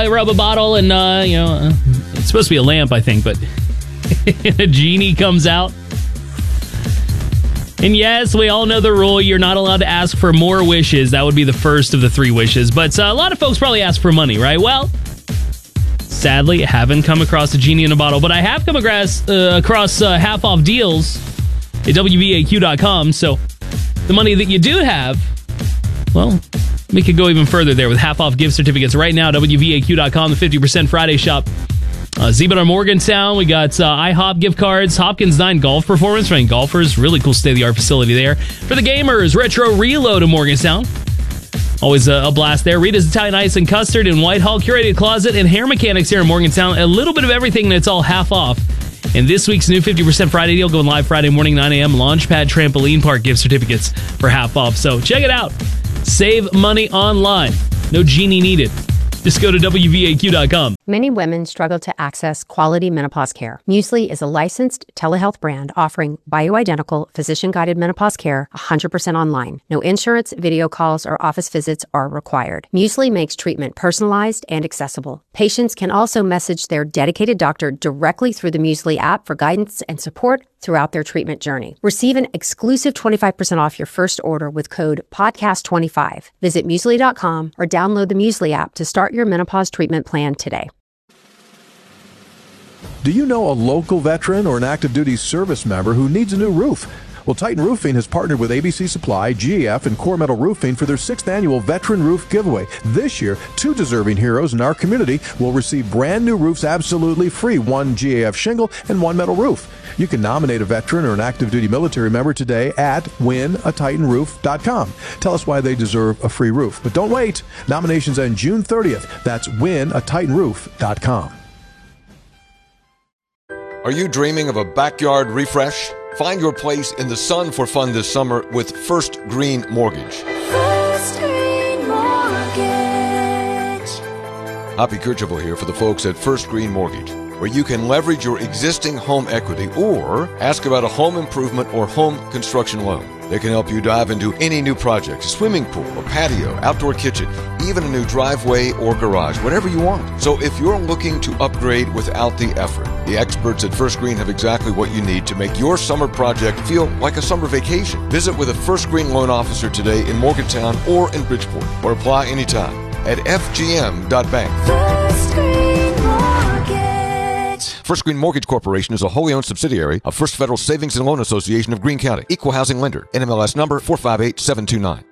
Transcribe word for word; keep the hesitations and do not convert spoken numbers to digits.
rub a bottle and, uh, you know, uh, it's supposed to be a lamp, I think, but a genie comes out. And yes, we all know the rule. You're not allowed to ask for more wishes. That would be the first of the three wishes. But uh, a lot of folks probably ask for money, right? Well, sadly, I haven't come across a genie in a bottle, but I have come across, uh, across uh, half-off deals at W V A Q dot com. So the money that you do have, well, we could go even further there with half-off gift certificates right now. W V A Q dot com, the fifty percent Friday shop. Uh, Zebra Morgantown, we got uh, IHOP gift cards, Hopkins nine golf performance for any golfers. Really cool state-of-the-art facility there. For the gamers, Retro Reload in Morgantown. Always a, a blast there. Rita's Italian Ice and Custard in Whitehall. Curated Closet and Hair Mechanics here in Morgantown. A little bit of everything that's all half off. And this week's new fifty percent Friday deal going live Friday morning, nine a.m. Launchpad Trampoline Park gift certificates for half off. So check it out. Save money online. No genie needed. Just go to W V A Q dot com. Many women struggle to access quality menopause care. Muesli is a licensed telehealth brand offering bioidentical, physician-guided menopause care one hundred percent online. No insurance, video calls, or office visits are required. Muesli makes treatment personalized and accessible. Patients can also message their dedicated doctor directly through the Muesli app for guidance and support throughout their treatment journey. Receive an exclusive twenty-five percent off your first order with code podcast twenty-five. Visit muesli dot com or download the Muesli app to start your menopause treatment plan today. Do you know a local veteran or an active duty service member who needs a new roof? Well, Titan Roofing has partnered with A B C Supply, G A F, and Core Metal Roofing for their sixth annual Veteran Roof Giveaway. This year, two deserving heroes in our community will receive brand new roofs absolutely free, one G A F shingle and one metal roof. You can nominate a veteran or an active duty military member today at win a titan roof dot com. Tell us why they deserve a free roof. But don't wait. Nominations end June thirtieth. That's win a titan roof dot com. Are you dreaming of a backyard refresh? Find your place in the sun for fun this summer with First Green Mortgage. First Green Mortgage. Hoppy Kercheval here for the folks at First Green Mortgage, where you can leverage your existing home equity or ask about a home improvement or home construction loan. They can help you dive into any new project, a swimming pool, a patio, outdoor kitchen, even a new driveway or garage, whatever you want. So if you're looking to upgrade without the effort, the experts at First Green have exactly what you need to make your summer project feel like a summer vacation. Visit with a First Green loan officer today in Morgantown or in Bridgeport, or apply anytime at f g m dot bank. First Green Mortgage. First Green Mortgage Corporation is a wholly owned subsidiary of First Federal Savings and Loan Association of Greene County. Equal housing lender. N M L S number four five eight seven two nine.